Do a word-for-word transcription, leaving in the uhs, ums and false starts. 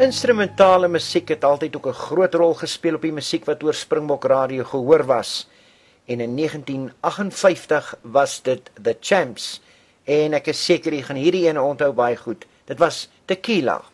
Instrumentale musiek het altyd ook 'n groot rol gespeel op die musiek wat oor Springbok Radio gehoor was. En in negentien agt en vyftig was dit The Champs. En ek is seker jy gaan hierdie ene onthou baie goed. Dit was Tequila.